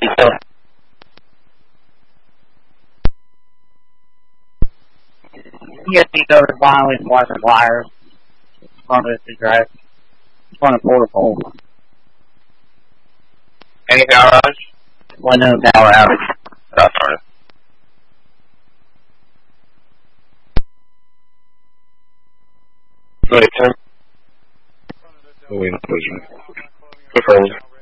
You have to go to finally watch the wires. Front of the drive. Front of Porta Pole. Any power outage? Well, no power outage. Oh, sorry. Wait, 10. Wait, confirmed.